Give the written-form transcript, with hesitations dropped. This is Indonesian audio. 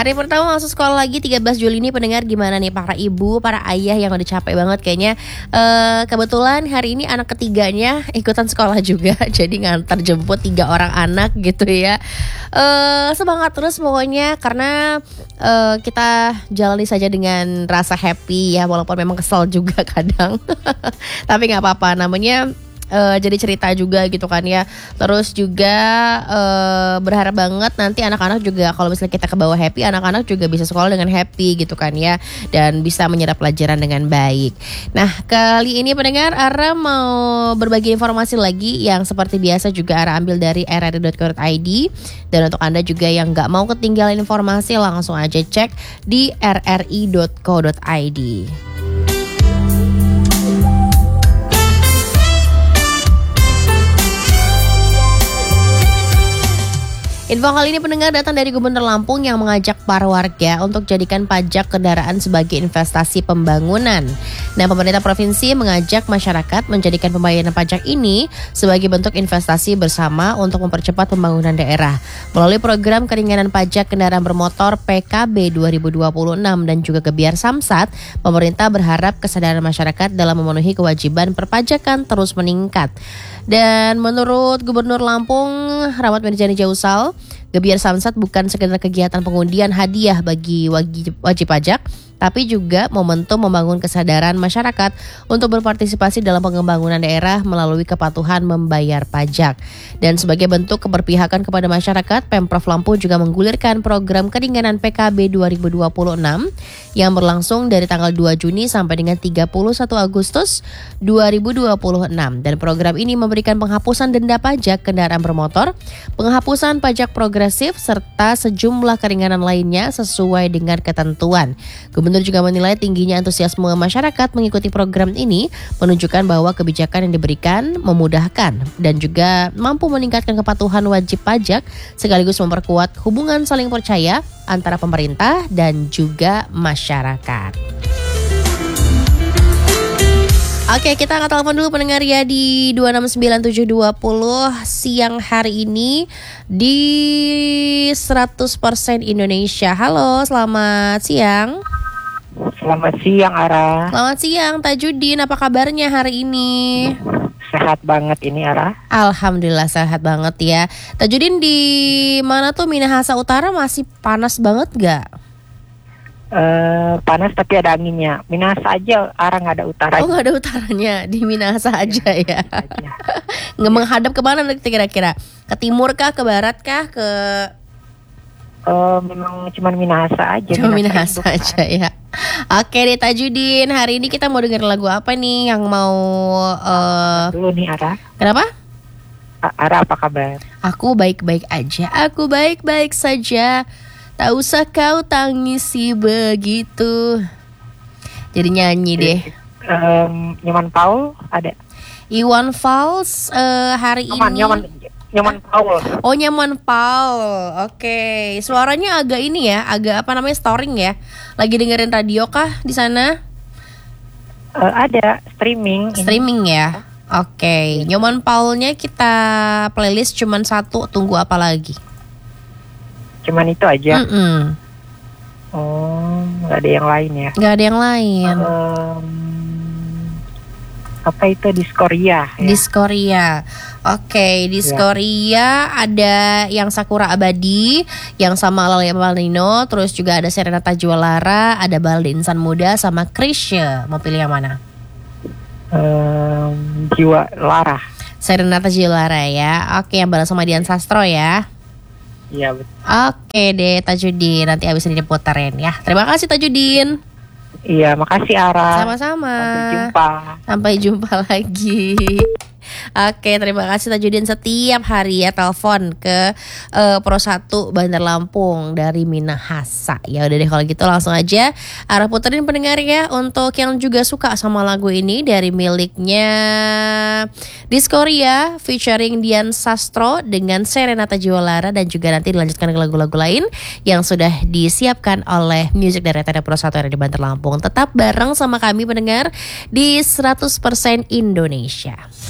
Hari pertama masuk sekolah lagi 13 Juli ini pendengar, gimana nih para ibu, para ayah yang udah capek banget kayaknya. Kebetulan hari ini anak ketiganya ikutan sekolah juga. Jadi ngantar jemput 3 orang anak gitu ya. Semangat terus pokoknya, karena kita jalani saja dengan rasa happy ya, walaupun memang kesel juga kadang. Tapi gak apa-apa, namanya jadi cerita juga gitu kan ya. Terus juga berharap banget nanti anak-anak juga, kalau misalnya kita ke bawah happy, anak-anak juga bisa sekolah dengan happy gitu kan ya, dan bisa menyerap pelajaran dengan baik. Nah, kali ini pendengar, Ara mau berbagi informasi lagi yang seperti biasa juga Ara ambil dari rri.co.id. Dan untuk Anda juga yang gak mau ketinggalan informasi, langsung aja cek di rri.co.id. Info kali ini pendengar datang dari Gubernur Lampung yang mengajak para warga untuk jadikan pajak kendaraan sebagai investasi pembangunan. Nah, pemerintah provinsi mengajak masyarakat menjadikan pembayaran pajak ini sebagai bentuk investasi bersama untuk mempercepat pembangunan daerah. Melalui program keringanan pajak kendaraan bermotor PKB 2026 dan juga Gebiar Samsat, pemerintah berharap kesadaran masyarakat dalam memenuhi kewajiban perpajakan terus meningkat. Dan menurut Gubernur Lampung Rahmat Mirjani Jausal, Gebiar Samsat bukan sekedar kegiatan pengundian hadiah bagi wajib pajak, tapi juga momentum membangun kesadaran masyarakat untuk berpartisipasi dalam pengembangan daerah melalui kepatuhan membayar pajak. Dan sebagai bentuk keberpihakan kepada masyarakat, Pemprov Lampung juga menggulirkan program keringanan PKB 2026 yang berlangsung dari tanggal 2 Juni sampai dengan 31 Agustus 2026. Dan program ini memberikan penghapusan denda pajak kendaraan bermotor, penghapusan pajak progresif, serta sejumlah keringanan lainnya sesuai dengan ketentuan. Gubernur juga menilai tingginya antusiasme masyarakat mengikuti program ini menunjukkan bahwa kebijakan yang diberikan memudahkan dan juga mampu meningkatkan kepatuhan wajib pajak sekaligus memperkuat hubungan saling percaya antara pemerintah dan juga masyarakat. Oke, kita angkat telepon dulu pendengar ya di 269720 siang hari ini di 100% Indonesia. Halo, selamat siang. Selamat siang, Ara. Selamat siang, Tajudin. Apa kabarnya hari ini? Sehat banget ini, Ara. Alhamdulillah sehat banget ya. Tajudin, di mana tuh Minahasa Utara masih panas banget gak? Panas tapi ada anginnya. Minahasa aja, Ara nggak ada utaranya. Oh, nggak ada utaranya, di Minahasa aja ya. Nggak menghadap ke mana kira-kira? Ke timur kah, ke barat kah, ke... Memang cuma Minahasa aja. Cuma Minahasa aja ya. Oke deh Tajudin, hari ini kita mau denger lagu apa nih yang mau dulu nih, Ara. Kenapa? Ara, apa kabar? Aku baik-baik aja. Aku baik-baik saja. Tak usah kau tangisi begitu. Jadi nyanyi deh. Nyoman Paul ada. Iwan Fals hari ini. Nyoman Paul. Oh, Nyoman Paul. Oke. Suaranya agak ini ya, agak apa namanya, storing ya. Lagi dengerin radio kah di sana? Ada streaming. Streaming ya. Oke. Nyoman Paulnya kita playlist cuman satu. Tunggu apa lagi? Cuman itu aja. Oh, nggak ada yang lain ya? Nggak ada yang lain. Apa itu Diskoria? Ya? Diskoria. Oke, Diskoria ada yang Sakura Abadi, yang sama Lali Malino, terus juga ada Serenata Jualara, ada Balde Insan Muda, sama Krisya. Mau pilih yang mana? Jiwa Lara. Serenata Jualara ya. Oke, yang bareng sama Dian Sastro ya. Iya, betul. Oke deh Tajudin, nanti abis ini diputerin ya. Terima kasih Tajudin. Iya, makasih Ara. Sama-sama. Sampai jumpa lagi. Oke, terima kasih Tajudin setiap hari ya telepon ke Pro 1 Bandar Lampung dari Minahasa. Ya udah deh kalau gitu langsung aja Ara puterin pendengar ya, untuk yang juga suka sama lagu ini dari miliknya Diskoria featuring Dian Sastro dengan Serenata Jualara, dan juga nanti dilanjutkan ke lagu-lagu lain yang sudah disiapkan oleh Music Director Pro 1 di Bandar Lampung. Tetap bareng sama kami pendengar di 100% Indonesia.